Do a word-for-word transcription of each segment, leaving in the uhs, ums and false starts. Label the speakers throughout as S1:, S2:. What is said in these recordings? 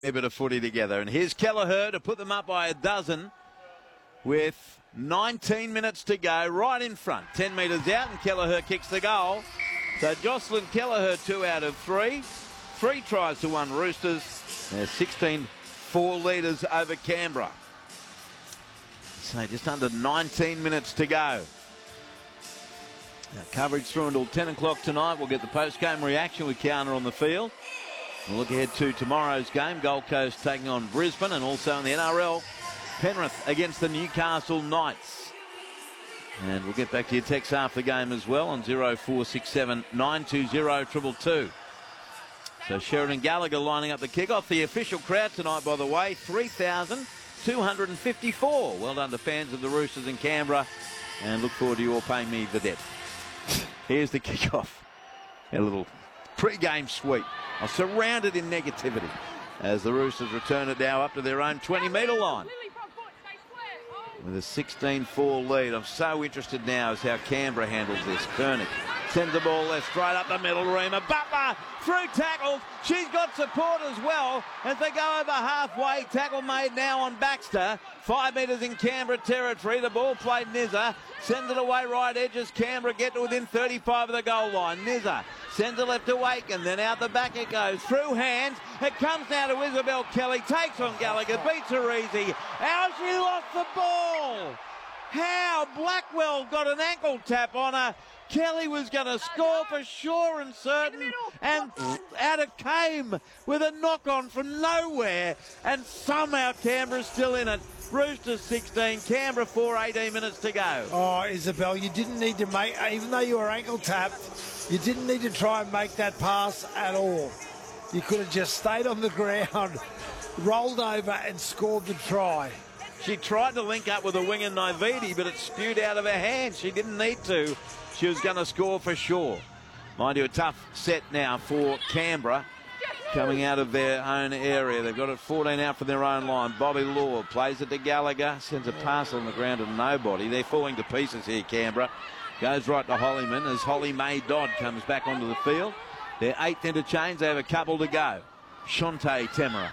S1: A bit of footy together. And here's Kelleher to put them up by a dozen with nineteen minutes to go, right in front. ten metres out, and Kelleher kicks the goal. So Jocelyn Kelleher, two out of three. Three tries to one Roosters. They're sixteen four leaders over Canberra. So just under nineteen minutes to go. Now, coverage through until ten o'clock tonight. We'll get the post-game reaction with Kiana on the field. We'll look ahead to tomorrow's game. Gold Coast taking on Brisbane, and also in the N R L, Penrith against the Newcastle Knights. And we'll get back to your text after the game as well on zero four six seven nine two zero two two two. So Sheridan Gallagher lining up the kickoff. The official crowd tonight, by the way, three thousand two hundred fifty-four. Well done to fans of the Roosters in Canberra, and look forward to you all paying me the debt. Here's the kickoff. A little pre-game sweep. I'm surrounded in negativity as the Roosters return it now up to their own twenty metre line. With a sixteen four lead. I'm so interested now as how Canberra handles this. Kernick sends the ball left, straight up the middle. Reema Butler through tackles. She's got support as well as they go over halfway. Tackle made now on Baxter. Five metres in Canberra territory. The ball played Nizza. Sends it away right edges. Canberra get to within thirty-five of the goal line. Nizza sends it left to Aiken. Then out the back it goes. Through hands. It comes now to Isabel Kelly. Takes on Gallagher. Beats her easy. How she lost the ball. How Blackwell got an ankle tap on her. Kelly was going to score for sure and certain, and out it came with a knock-on from nowhere, and somehow Canberra's still in it. Roosters sixteen, Canberra four, eighteen minutes to go.
S2: Oh, Isabel, you didn't need to make, even though you were ankle tapped, you didn't need to try and make that pass at all. You could have just stayed on the ground, rolled over and scored the try.
S1: She tried to link up with a winger Naividi, but it spewed out of her hands. She didn't need to. She was going to score for sure. Mind you, a tough set now for Canberra coming out of their own area. They've got it fourteen out from their own line. Bobby Law plays it to Gallagher, sends a pass on the ground to nobody. They're falling to pieces here, Canberra. Goes right to Hollyman as Holly May Dodd comes back onto the field. Their eighth interchange, they have a couple to go. Shante Temera.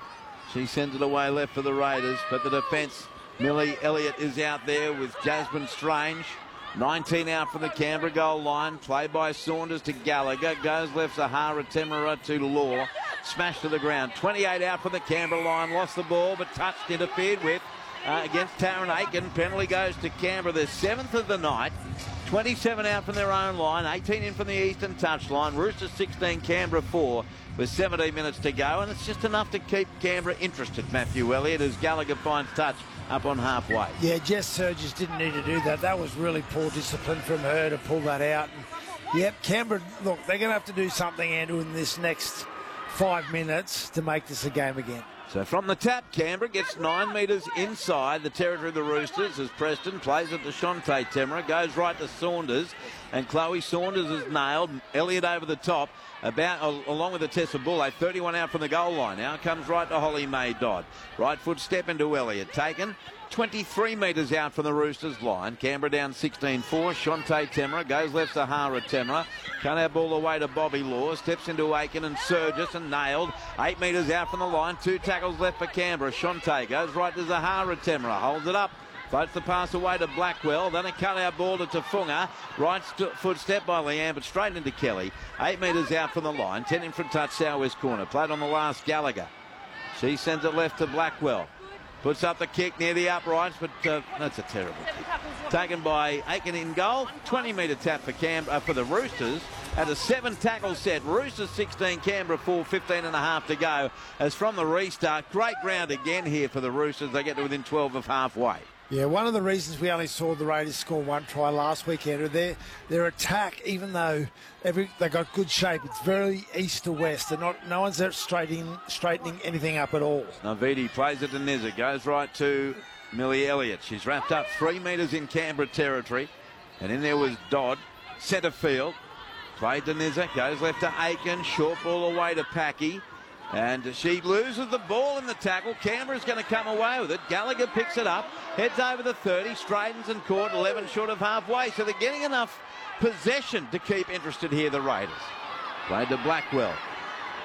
S1: She sends it away left for the Raiders, but the defence, Millie Elliott is out there with Jasmine Strange. nineteen out from the Canberra goal line. Played by Saunders to Gallagher. Goes left Zahara Temera to Law. Smashed to the ground. twenty-eight out from the Canberra line. Lost the ball, but touched, interfered with uh, against Taryn Aiken. Penalty goes to Canberra, the seventh of the night. twenty-seven out from their own line. eighteen in from the eastern touchline. Roosters sixteen, Canberra four. With seventeen minutes to go, and it's just enough to keep Canberra interested, Matthew Elliott, as Gallagher finds touch up on halfway.
S2: Yeah, Jess Surges didn't need to do that. That was really poor discipline from her to pull that out. And, yep, Canberra, look, they're going to have to do something, Andrew, in this next five minutes to make this a game again.
S1: So from the tap, Canberra gets nine metres inside the territory of the Roosters as Preston plays it to Shante Temera, goes right to Saunders, and Chloe Saunders is nailed. Elliott over the top, about along with the Tessa Bulle, thirty-one out from the goal line. Now comes right to Holly May Dodd. Right foot step into Elliott, taken twenty-three metres out from the Roosters line. Canberra down sixteen four. Shante Temera goes left Zahara Temera. Cut our ball away to Bobby Law. Steps into Aiken and Surges and nailed. Eight metres out from the line. Two tackles left for Canberra. Shante goes right to Zahara Temera. Holds it up. Floats the pass away to Blackwell. Then a cut-out ball to Tafunga. Right st- foot step by Leanne, but straight into Kelly. Eight metres out from the line. Ten in front touch, southwest corner. Played on the last Gallagher. She sends it left to Blackwell. Puts up the kick near the uprights, but uh, that's a terrible kick. Taken by Aiken in goal. twenty metre tap for Cam uh, for the Roosters. At a seven tackle set. Roosters sixteen, Canberra four, fifteen and a half to go. As from the restart, great ground again here for the Roosters. They get to within twelve of halfway.
S2: Yeah, one of the reasons we only saw the Raiders score one try last weekend, their their attack, even though every they got good shape, it's very east to west. They're not, no one's there straightening straightening anything up at all.
S1: Navidi plays it to Nizza, goes right to Millie Elliott. She's wrapped up three metres in Canberra territory, and in there was Dodd, centre field. Played to Nizza, goes left to Aiken, short ball away to Packy. And she loses the ball in the tackle. Canberra's going to come away with it. Gallagher picks it up, heads over the thirty, straightens and caught eleven short of halfway. So they're getting enough possession to keep interested here, the Raiders. Played to Blackwell.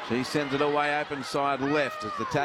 S1: She sends it away open side left as the tackle.